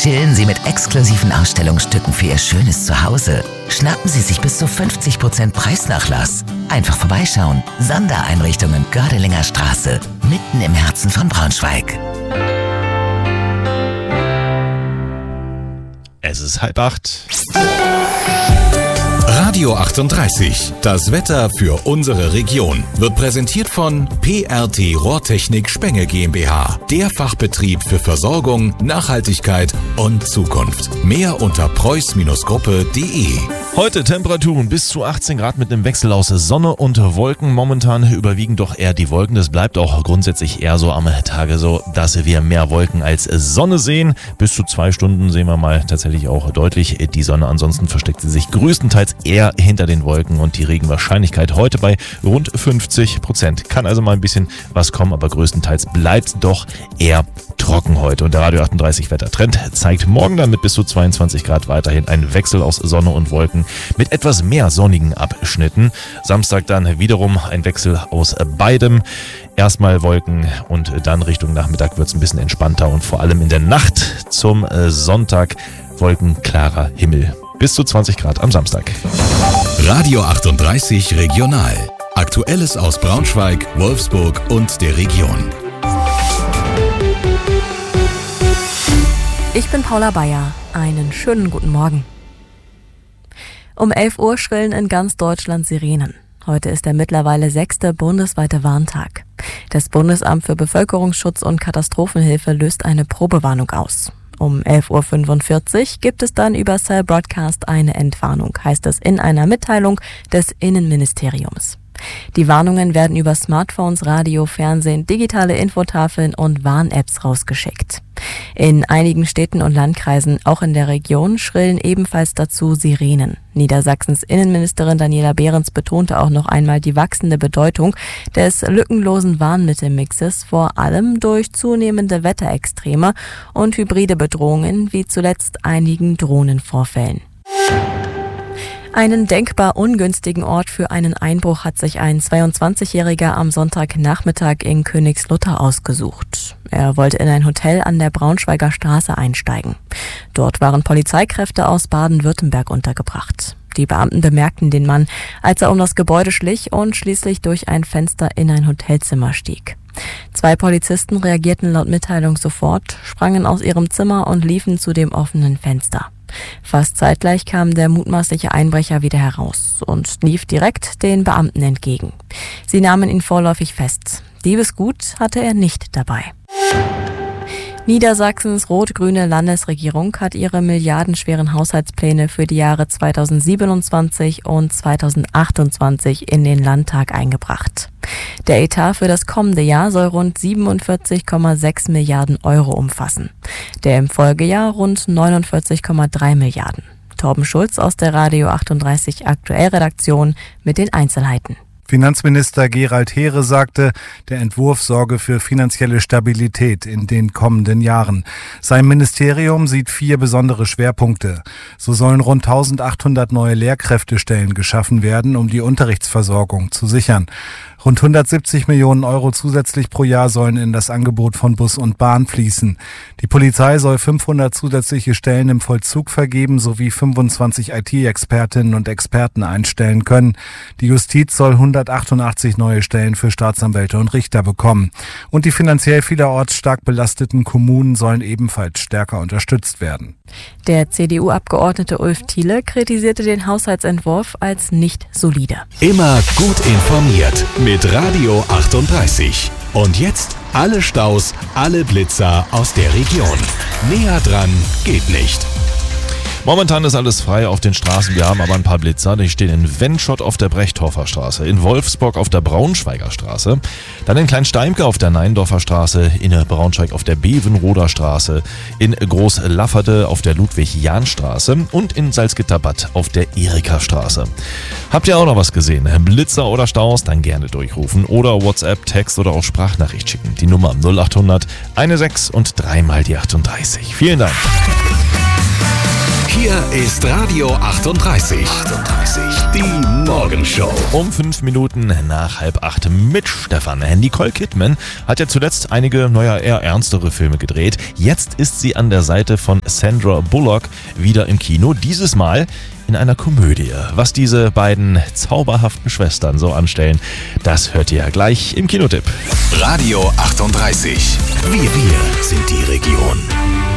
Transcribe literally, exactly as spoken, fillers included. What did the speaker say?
Chillen Sie mit exklusiven Ausstellungsstücken für Ihr schönes Zuhause. Schnappen Sie sich bis zu fünfzig Prozent Preisnachlass. Einfach vorbeischauen. Sondereinrichtungen Gördelinger Straße, mitten im Herzen von Braunschweig. Es ist halb acht. Radio achtunddreißig, das Wetter für unsere Region, wird präsentiert von P R T Rohrtechnik Spenge GmbH, der Fachbetrieb für Versorgung, Nachhaltigkeit und Zukunft. Mehr unter preuß Gruppe punkt de. Heute Temperaturen bis zu achtzehn Grad mit einem Wechsel aus Sonne und Wolken. Momentan überwiegen doch eher die Wolken. Das bleibt auch grundsätzlich eher so am Tage so, dass wir mehr Wolken als Sonne sehen. Bis zu zwei Stunden sehen wir mal tatsächlich auch deutlich die Sonne. Ansonsten versteckt sie sich größtenteils eher hinter den Wolken und die Regenwahrscheinlichkeit heute bei rund fünfzig Prozent. Kann also mal ein bisschen was kommen, aber größtenteils bleibt doch eher trocken heute. Und der Radio achtunddreißig Wettertrend zeigt morgen dann mit bis zu zweiundzwanzig Grad weiterhin einen Wechsel aus Sonne und Wolken mit etwas mehr sonnigen Abschnitten. Samstag dann wiederum ein Wechsel aus beidem. Erstmal Wolken und dann Richtung Nachmittag wird es ein bisschen entspannter und vor allem in der Nacht zum Sonntag wolkenklarer Himmel. Bis zu zwanzig Grad am Samstag. Radio achtunddreißig Regional. Aktuelles aus Braunschweig, Wolfsburg und der Region. Ich bin Paula Bayer. Einen schönen guten Morgen. Um elf Uhr schrillen in ganz Deutschland Sirenen. Heute ist der mittlerweile sechste bundesweite Warntag. Das Bundesamt für Bevölkerungsschutz und Katastrophenhilfe löst eine Probewarnung aus. Um elf Uhr fünfundvierzig gibt es dann über Cell Broadcast eine Entwarnung, heißt es in einer Mitteilung des Innenministeriums. Die Warnungen werden über Smartphones, Radio, Fernsehen, digitale Infotafeln und Warn-Apps rausgeschickt. In einigen Städten und Landkreisen, auch in der Region, schrillen ebenfalls dazu Sirenen. Niedersachsens Innenministerin Daniela Behrens betonte auch noch einmal die wachsende Bedeutung des lückenlosen Warnmittelmixes, vor allem durch zunehmende Wetterextreme und hybride Bedrohungen, wie zuletzt einigen Drohnenvorfällen. Einen denkbar ungünstigen Ort für einen Einbruch hat sich ein zweiundzwanzigjähriger am Sonntagnachmittag in Königslutter ausgesucht. Er wollte in ein Hotel an der Braunschweiger Straße einsteigen. Dort waren Polizeikräfte aus Baden-Württemberg untergebracht. Die Beamten bemerkten den Mann, als er um das Gebäude schlich und schließlich durch ein Fenster in ein Hotelzimmer stieg. Zwei Polizisten reagierten laut Mitteilung sofort, sprangen aus ihrem Zimmer und liefen zu dem offenen Fenster. Fast zeitgleich kam der mutmaßliche Einbrecher wieder heraus und lief direkt den Beamten entgegen. Sie nahmen ihn vorläufig fest. Diebesgut hatte er nicht dabei. Niedersachsens rot-grüne Landesregierung hat ihre milliardenschweren Haushaltspläne für die Jahre zweitausendsiebenundzwanzig und zweitausendachtundzwanzig in den Landtag eingebracht. Der Etat für das kommende Jahr soll rund siebenundvierzig Komma sechs Milliarden Euro umfassen. Der im Folgejahr rund neunundvierzig Komma drei Milliarden. Torben Schulz aus der Radio achtunddreißig Aktuell-Redaktion mit den Einzelheiten. Finanzminister Gerald Heere sagte, der Entwurf sorge für finanzielle Stabilität in den kommenden Jahren. Sein Ministerium sieht vier besondere Schwerpunkte. So sollen rund eintausendachthundert neue Lehrkräftestellen geschaffen werden, um die Unterrichtsversorgung zu sichern. Rund hundertsiebzig Millionen Euro zusätzlich pro Jahr sollen in das Angebot von Bus und Bahn fließen. Die Polizei soll fünfhundert zusätzliche Stellen im Vollzug vergeben sowie fünfundzwanzig I T-Expertinnen und Experten einstellen können. Die Justiz soll hundertachtundachtzig neue Stellen für Staatsanwälte und Richter bekommen. Und die finanziell vielerorts stark belasteten Kommunen sollen ebenfalls stärker unterstützt werden. Der C D U-Abgeordnete Ulf Thiele kritisierte den Haushaltsentwurf als nicht solide. Immer gut informiert mit Radio achtunddreißig. Und jetzt alle Staus, alle Blitzer aus der Region. Näher dran geht nicht. Momentan ist alles frei auf den Straßen. Wir haben aber ein paar Blitzer. Die stehen in Wennschott auf der Brechthofer Straße, in Wolfsburg auf der Braunschweiger Straße, dann in Kleinsteimke auf der Neindorfer Straße, in Braunschweig auf der Bevenroder Straße, in Großlafferte auf der Ludwig-Jahn-Straße und in Salzgitterbad auf der Erika-Straße. Habt ihr auch noch was gesehen? Blitzer oder Staus? Dann gerne durchrufen oder WhatsApp, Text oder auch Sprachnachricht schicken. Die Nummer null achthundert sechzehn und dreimal die achtunddreißig. Vielen Dank. Hier ist Radio achtunddreißig. achtunddreißig. Die Morgenshow. Um fünf Minuten nach halb acht mit Stefan. Nicole Kidman hat ja zuletzt einige, naja, eher ernstere Filme gedreht. Jetzt ist sie an der Seite von Sandra Bullock wieder im Kino. Dieses Mal in einer Komödie. Was diese beiden zauberhaften Schwestern so anstellen, das hört ihr gleich im Kinotipp. Radio achtunddreißig. Wir, wir sind die Region.